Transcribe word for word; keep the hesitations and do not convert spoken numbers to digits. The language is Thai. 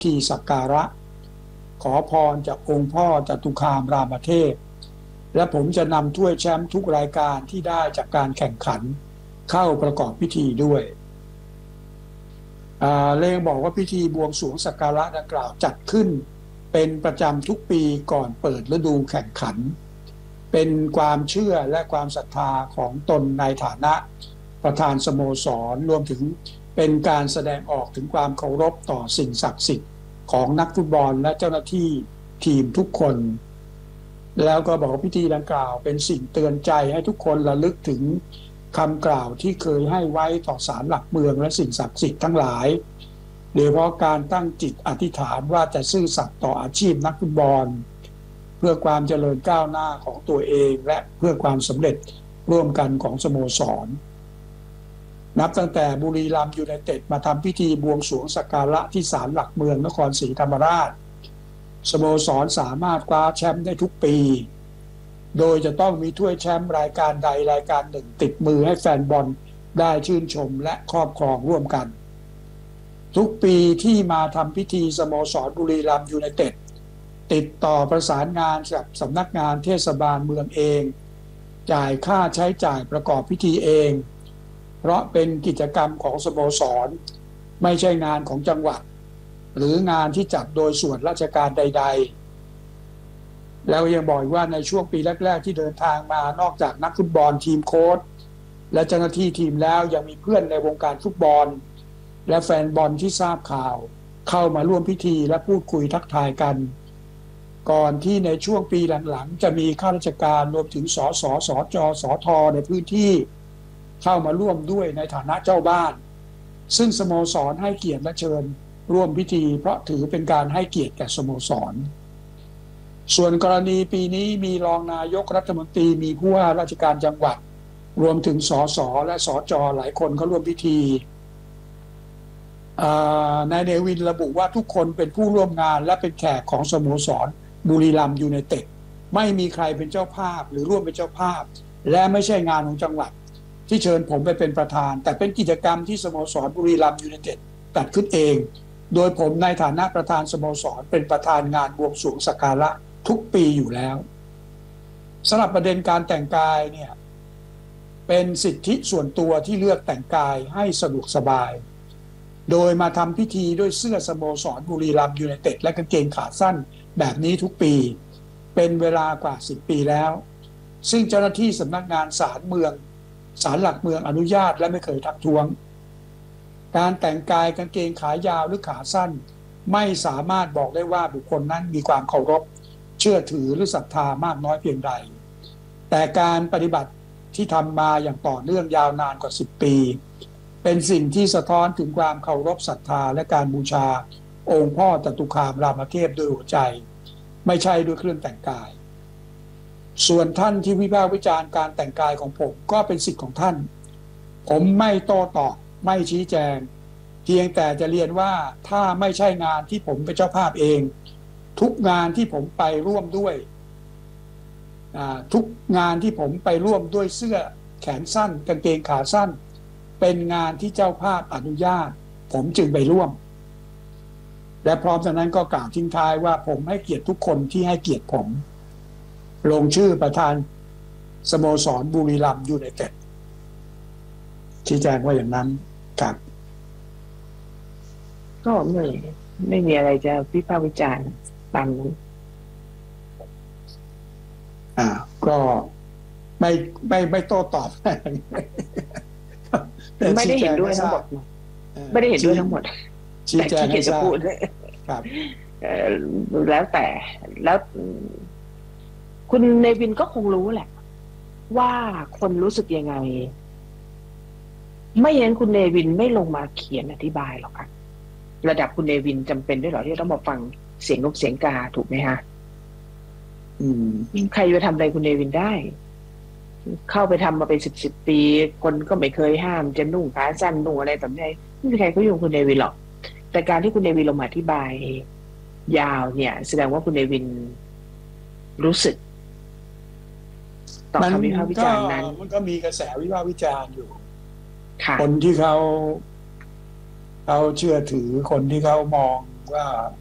ธีสักการะขอพรจากองค์พ่อจตุคามรามเทพและผมจะนำถ้วยแชมป์ทุกรายการที่ได้จากการแข่งขันเข้าประกอบพิธีด้วยเลงบอกว่าพิธีบวงสรวงสักการะดังกล่าวจัดขึ้นเป็นประจำทุกปีก่อนเปิดฤดูแข่งขันเป็นความเชื่อและความศรัทธาของตนในฐานะประธานสโมสรรวมถึงเป็นการแสดงออกถึงความเคารพต่อสิ่งศักดิ์สิทธิ์ของนักฟุตบอลและเจ้าหน้าที่ทีมทุกคนแล้วก็บอกว่าพิธีดังกล่าวเป็นสิ่งเตือนใจให้ทุกคนระลึกถึงคำกล่าวที่เคยให้ไว้ต่อศาลหลักเมืองและสิ่งศักดิ์สิทธิ์ทั้งหลายโดยเฉพาะการตั้งจิตอธิษฐานว่าจะซื่อสัตย์ต่ออาชีพนักฟุตบอลเพื่อความเจริญก้าวหน้าของตัวเองและเพื่อความสำเร็จร่วมกันของสโมสรนับตั้งแต่บุรีรัมย์ยูไนเต็ดมาทำพิธีบวงสรวงสักการะที่ศาลหลักเมืองนครศรีธรรมราชสโมสรสามารถคว้าแชมป์ได้ทุกปีโดยจะต้องมีถ้วยแชมป์รายการใดรายการหนึ่งติดมือให้แฟนบอลได้ชื่นชมและครอบครองร่วมกันทุกปีที่มาทำพิธีสโมสรบุรีรัมย์ยูไนเต็ดติดต่อประสานงานกับสำนักงานเทศบาลเมืองเองจ่ายค่าใช้จ่ายประกอบพิธีเองเพราะเป็นกิจกรรมของสโมสรไม่ใช่งานของจังหวัดหรืองานที่จัดโดยส่วนราชการใดๆแล้วยังบอกว่าในช่วงปีแรกๆที่เดินทางมานอกจากนักฟุตบอลทีมโค้ชและเจ้าหน้าที่ทีมแล้วยังมีเพื่อนในวงการฟุตบอลและแฟนบอลที่ทราบข่าวเข้ามาร่วมพิธีและพูดคุยทักทายกันก่อนที่ในช่วงปีหลังๆจะมีข้าราชการรวมถึงสสสจสทในพื้นที่เข้ามาร่วมด้วยในฐานะเจ้าบ้านซึ่งสโมสรให้เกียรติและเชิญร่วมพิธีเพราะถือเป็นการให้เกียรติแก่สโมสรส่วนกรณีปีนี้มีรองนายกรัฐมนตรีมีผู้ว่าราชการจังหวัดรวมถึงสสและสจหลายคนก็ร่วมพิธีนายเนวินระบุว่าทุกคนเป็นผู้ร่วมงานและเป็นแขกของสโมสรบุรีรัมย์ยูไนเต็ดไม่มีใครเป็นเจ้าภาพหรือร่วมเป็นเจ้าภาพและไม่ใช่งานของจังหวัดที่เชิญผมไปเป็นประธานแต่เป็นกิจกรรมที่สโมสรบุรีรัมย์ยูไนเต็ดจัดขึ้นเองโดยผมในฐานะประธานสโมสรเป็นประธานงานบวงสรวงสักการะทุกปีอยู่แล้วสำหรับประเด็นการแต่งกายเนี่ยเป็นสิทธิส่วนตัวที่เลือกแต่งกายให้สะดวกสบายโดยมาทำพิธีด้วยเสื้อสโมสรบุรีรัมย์ยูไนเต็ดและกางเกงขาสั้นแบบนี้ทุกปีเป็นเวลากว่าสิบปีแล้วซึ่งเจ้าหน้าที่สำนักงานศาลเมืองศาลหลักเมืองอนุญาตและไม่เคยทักท้วงการแต่งกายกางเกงขายาวหรือขาสั้นไม่สามารถบอกได้ว่าบุคคลนั้นมีความเคารพเชื่อถือหรือศรัทธามากน้อยเพียงใดแต่การปฏิบัติที่ทำมาอย่างต่อเนื่องยาวนานกว่าสิบปีเป็นสิ่งที่สะท้อนถึงความเคารพศรัทธาและการบูชาองค์พ่อจตุคามรามเทพด้วยหัวใจไม่ใช่ด้วยเครื่องแต่งกายส่วนท่านที่วิพากษ์วิจารณ์การแต่งกายของผมก็เป็นสิทธิ์ของท่านผมไม่โต้ตอบไม่ชี้แจงเพียงแต่จะเรียนว่าถ้าไม่ใช่งานที่ผมเป็นเจ้าภาพเองทุกงานที่ผมไปร่วมด้วยทุกงานที่ผมไปร่วมด้วยเสื้อแขนสั้นกางเกงขาสั้นเป็นงานที่เจ้าภาพอนุญาตผมจึงไปร่วมและพร้อมจากนั้นก็กล่าวทิ้งท้ายว่าผมให้เกียรติทุกคนที่ให้เกียรติผมลงชื่อประธานสโมสรบุรีรัมย์ยูไนเต็ดชี้แจงว่าอย่างนั้นครับก็ไม่ไม่มีอะไรจะวิพากษ์วิจารณ์ตามนี้อ่าก็ไม่ไม่ไม่โต้ตอบไม่ได้เห็นด้วยทั้งหมดไม่ได้เห็นด้วยทั้งหมดแต่ที่เกียรติจะพูดครับแล้วแต่แล้วคุณเนวินก็คงรู้แหละว่าคนรู้สึกยังไงไม่อย่างนั้นคุณเนวินไม่ลงมาเขียนอธิบายหรอกค่ะระดับคุณเนวินจำเป็นด้วยหรอที่ต้องมาฟังเสียงนกเสียงกาถูกไหมฮะอืมใครจะทำอะไรคุณเนวินได้เข้าไปทำมาเป็นสิบสิบปีคนก็ไม่เคยห้ามจะนุ่งขาสั้นนุ่งอะไรแบบนี้ไม่มีใครเขายุ่งคุณเนวินหรอกแต่การที่คุณเนวินลงมาอธิบายยาวเนี่ยแสดงว่าคุณเนวินรู้สึกต่อคำวิพากษ์วิจารณ์นั้นมันก็มีกระแสวิพากษ์วิจารณ์อยู่คนที่เขาเขาเชื่อถือคนที่เขามองว่า